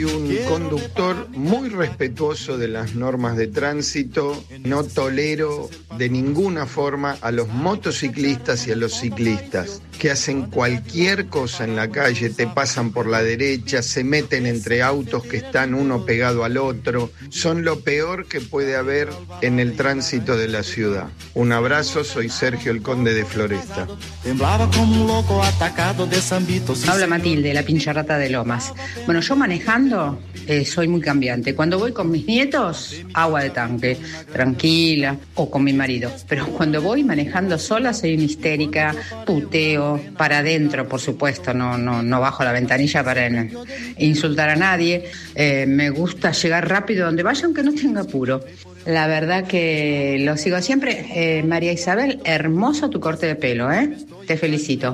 Un conductor muy respetuoso de las normas de tránsito. No tolero de ninguna forma a los motociclistas y a los ciclistas que hacen cualquier cosa en la calle, te pasan por la derecha, se meten entre autos que están uno pegado al otro. Son lo peor que puede haber en el tránsito de la ciudad. Un abrazo, soy Sergio el Conde de Floresta. Habla Matilde, la pincha rata de Lomas. Bueno, yo manejando soy muy cambiante. Cuando voy con mis nietos, agua de tanque, tranquila, o con mi marido. Pero cuando voy manejando sola soy una histérica, puteo, para adentro, por supuesto, no bajo la ventanilla para insultar a nadie. Me gusta llegar rápido donde vaya, aunque no tenga apuro. La verdad que lo sigo siempre. María Isabel, hermoso tu corte de pelo, ¿eh? Te felicito.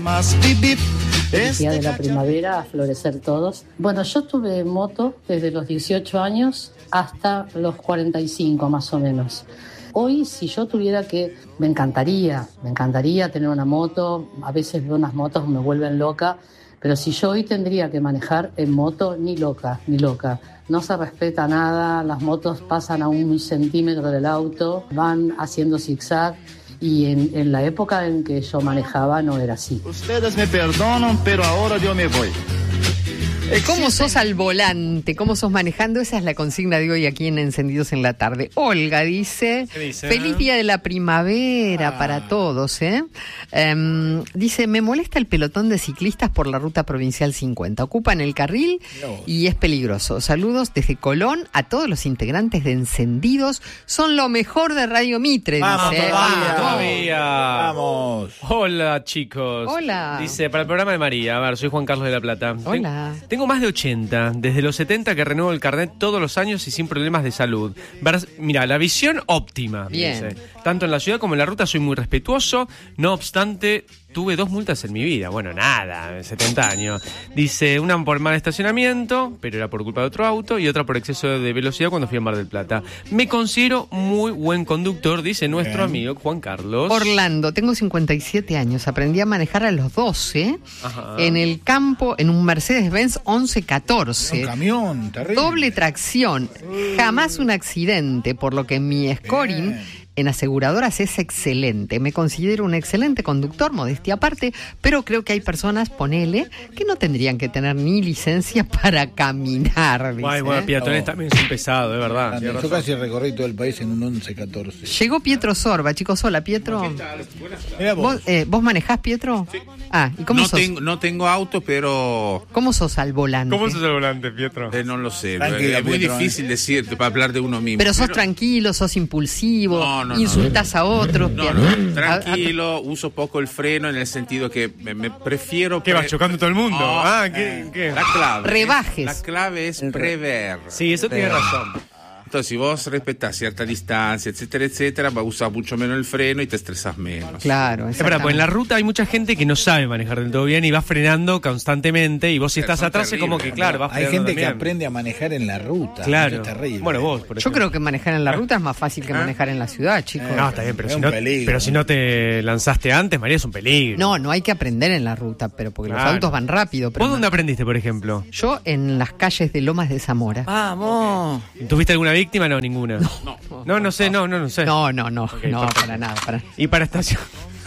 Día de la primavera, a florecer todos. Bueno, yo tuve moto desde los 18 años hasta los 45 más o menos. Hoy, si yo tuviera que, me encantaría tener una moto. A veces veo unas motos que me vuelven loca, pero si yo hoy tendría que manejar en moto, ni loca. No se respeta nada, las motos pasan a 1 centímetro del auto, van haciendo zigzag. Y en la época en que yo manejaba no era así. Ustedes me perdonan, pero ahora yo me voy. ¿Cómo sos al volante? ¿Cómo sos manejando? Esa es la consigna de hoy aquí en Encendidos en la Tarde. Olga dice, feliz día de la primavera para todos, ¿eh? Dice, me molesta el pelotón de ciclistas por la ruta provincial 50. Ocupan el carril y es peligroso. Saludos desde Colón a todos los integrantes de Encendidos. Son lo mejor de Radio Mitre, Vamos, dice. Vamos. Hola, chicos. Hola. Dice, para el programa de María, a ver, soy Juan Carlos de la Plata. Hola. Tengo más de 80, desde los 70 que renuevo el carnet todos los años y sin problemas de salud. Mira, la visión óptima. Bien. Dice. Tanto en la ciudad como en la ruta soy muy respetuoso, no obstante, tuve 2 multas en mi vida. Bueno, nada, 70 años. Dice, una por mal estacionamiento, pero era por culpa de otro auto, y otra por exceso de velocidad cuando fui a Mar del Plata. Me considero muy buen conductor, dice nuestro amigo Juan Carlos. Orlando, tengo 57 años, aprendí a manejar a los 12, Ajá. en el campo, en un Mercedes-Benz 1114. Un camión, terrible. Doble tracción, jamás un accidente, por lo que mi scoring en aseguradoras es excelente. Me considero un excelente conductor, modestia aparte, pero creo que hay personas, ponele, que no tendrían que tener ni licencia para caminar. Dice. Ay, bueno, peatones también son pesados, de verdad. Yo casi recorrí todo el país en un 11-14. Llegó Pietro Sorba, chicos. Hola, Pietro. Mira vos. ¿Vos manejás, Pietro? Sí. Ah, ¿y cómo sos? No tengo auto, pero... ¿Cómo sos al volante? ¿Cómo sos el volante, Pietro? No lo sé. Tranquila, es muy Pietro, difícil decirte, para hablar de uno mismo. Pero sos tranquilo, sos impulsivo, No, insultás a otros. Tranquilo, uso poco el freno en el sentido que me prefiero... ¿Qué vas chocando todo el mundo? ¿Qué? ¿Qué? La clave. Rebajes. La clave es prever. Sí, eso tiene razón. Entonces, si vos respetás cierta distancia, etcétera, va a usar mucho menos el freno y te estresás menos. Claro, Es verdad, pues en la ruta hay mucha gente que no sabe manejar del todo bien y va frenando constantemente, y vos si estás atrás es como que, claro, vas Hay frenando gente que también. aprende a manejar en la ruta. Claro. Eso es terrible. Bueno, vos, por Yo ejemplo. creo que manejar en la ruta es más fácil que manejar en la ciudad, chicos. No, está bien, Es un peligro. pero si no te lanzaste antes, María, es un peligro. No hay que aprender en la ruta, pero porque Claro. los autos van rápido. Pero ¿Vos dónde aprendiste, por ejemplo? Yo en las calles de Lomas de Zamora. ¡Vamos! ¿Tuviste alguna víctima? No, ninguna. No sé. No, perfecto. para nada. Y para estacionar...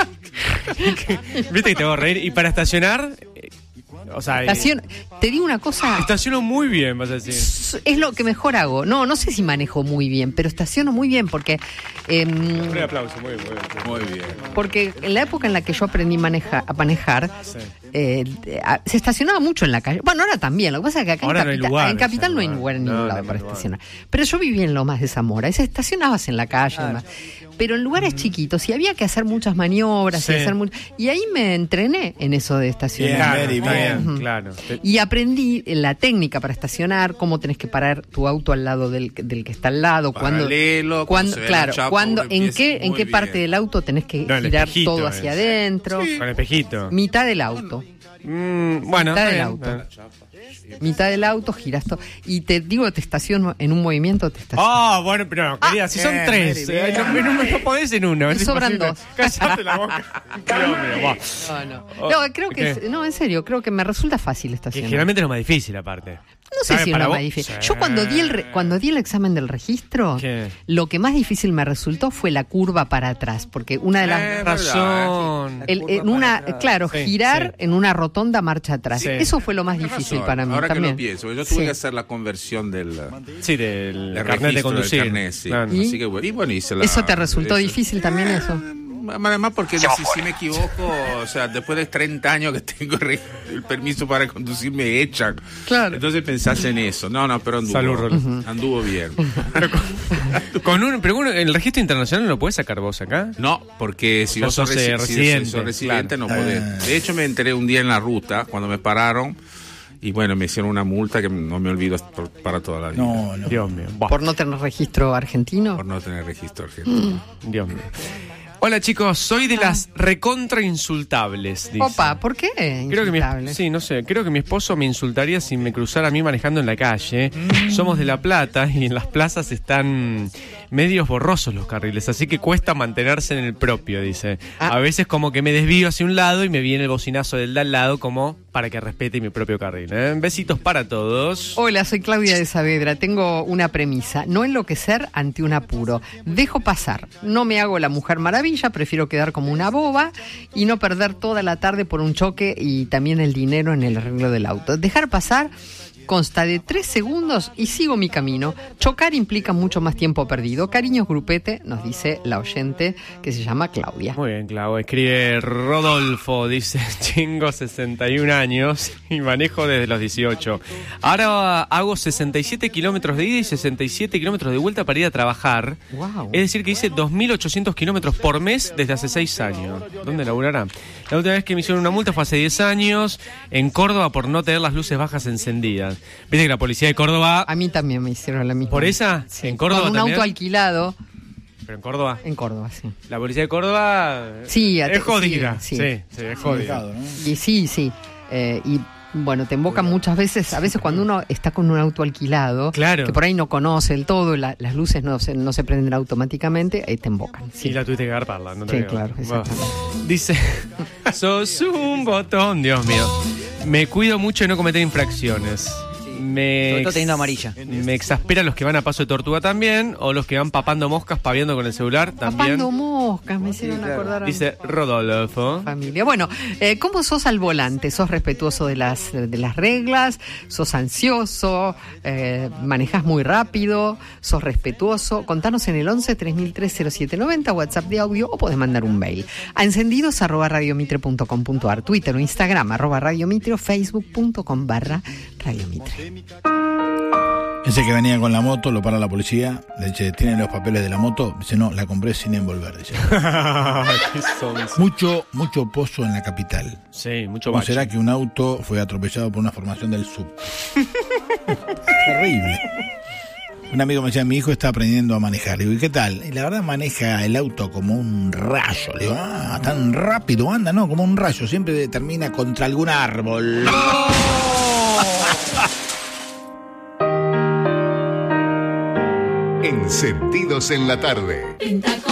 ¿Viste que te voy a reír? Y para estacionar... O sea, Te digo una cosa. estaciono muy bien, vas a decir. Es lo que mejor hago. No sé si manejo muy bien, pero estaciono muy bien porque... Un aplauso, muy bien. Muy bien. Porque en la época en la que yo aprendí a manejar, se estacionaba mucho en la calle. Bueno, ahora también. Lo que pasa es que acá Ahora no hay lugar, en Capital no hay lugar en ningún lado para estacionar. Pero yo vivía en Lomas de Zamora y se estacionabas en la calle. Además. Pero en lugares chiquitos y había que hacer muchas maniobras y ahí me entrené en eso de estacionar. Bien, claro. Y aprendí la técnica para estacionar, cómo tenés que parar tu auto al lado del que está al lado, Paralelo, en qué parte del auto tenés que girar todo hacia adentro. Con el espejito. Mitad del auto. Bueno, Mitad del auto. Mitad del auto, giras todo. Y te digo, te estaciono en un movimiento, te estaciono. Bueno, pero no, querida, si son tres, no podés en uno. Me sobran dos. Cállate la boca. No, creo que... No, en serio, creo que me resulta fácil Que estacionar. generalmente es lo más difícil, aparte. No sé si es lo más difícil. Yo cuando di el examen del registro, lo que más difícil me resultó fue la curva para atrás, porque una de las razón. Girar en una rotonda marcha atrás. Eso fue lo más difícil para mí. Ahora también. que lo pienso, yo tuve que hacer la conversión del carnet de conducir. Del carnet, sí. Así que bueno, hice ¿Eso te resultó difícil también eso? Además porque si me equivoco, o sea, después de 30 años que tengo el permiso para conducir me echan. Claro. Entonces pensás en eso. No, pero anduvo bien. Pero en el registro internacional no lo podés sacar vos acá. No, porque si vos sos residente no podés. De hecho me enteré un día en la ruta cuando me pararon. Y bueno, me hicieron una multa que no me olvido para toda la vida. No. Dios mío. ¿Por no tener registro argentino? Por no tener registro argentino. Dios mío. Hola chicos, soy de las recontra insultables. Dice. Opa, ¿por qué insultables? Creo que mi esposo me insultaría si me cruzara a mí manejando en la calle. Somos de La Plata y en las plazas están medios borrosos los carriles, así que cuesta mantenerse en el propio, dice. A veces como que me desvío hacia un lado y me viene el bocinazo del de al lado como para que respete mi propio carril. Besitos para todos. Hola, soy Claudia de Saavedra. Tengo una premisa: no enloquecer ante un apuro. Dejo pasar. No me hago la mujer maravilla, prefiero quedar como una boba y no perder toda la tarde por un choque y también el dinero en el arreglo del auto. Dejar pasar consta de 3 segundos y sigo mi camino. Chocar implica mucho más tiempo perdido. Cariños, grupete, nos dice la oyente que se llama Claudia. Muy bien, Clau. Escribe Rodolfo, dice: tengo 61 años y manejo desde los 18. Ahora hago 67 kilómetros de ida y 67 kilómetros de vuelta para ir a trabajar. Wow. Es decir, que hice 2.800 kilómetros por mes desde hace 6 años. ¿Dónde laburará? La última vez que me hicieron una multa fue hace 10 años en Córdoba por no tener las luces bajas encendidas. Viste que la policía de Córdoba... A mí también me hicieron la misma. ¿Por esa? Sí. ¿En Córdoba con un también? auto alquilado. ¿Pero en Córdoba? En Córdoba, sí. La policía de Córdoba... Sí, es jodida. Sí, es jodida. Y sí. Y bueno, te invocan muchas veces, a veces cuando uno está con un auto alquilado, claro, que por ahí no conoce el todo, las luces no se prenden automáticamente, ahí te invocan. Sí. Y la tuviste que agarrarla, ¿no? Sí, claro, exactamente. Dice, sos un botón, Dios mío. Me cuido mucho de no cometer infracciones. Sobre todo teniendo amarilla. Me exaspera los que van a Paso de Tortuga también, o los que van papando moscas, paviando con el celular también. Papando moscas, me hicieron acordar. Dice Rodolfo. Familia. Bueno, ¿cómo sos al volante? ¿Sos respetuoso de las reglas? ¿Sos ansioso? ¿Manejás muy rápido? ¿Sos respetuoso? Contanos en el 11 3003 0790, WhatsApp de audio, o podés mandar un mail a encendidos@radiomitre.com.ar, Twitter o Instagram @radiomitre, o facebook.com/radiomitre. Ese que venía con la moto, lo para la policía, le dice: ¿tienen los papeles de la moto? Dice: no, la compré sin envolver. Dice. mucho pozo en la capital. Sí, mucho ¿Cómo bache. será que un auto fue atropellado por una formación del sub? Terrible. Un amigo me decía: mi hijo está aprendiendo a manejar. Le digo: ¿y qué tal? Y la verdad maneja el auto como un rayo. Le digo: tan rápido anda, no, como un rayo. Siempre termina contra algún árbol. Encendidos en la tarde.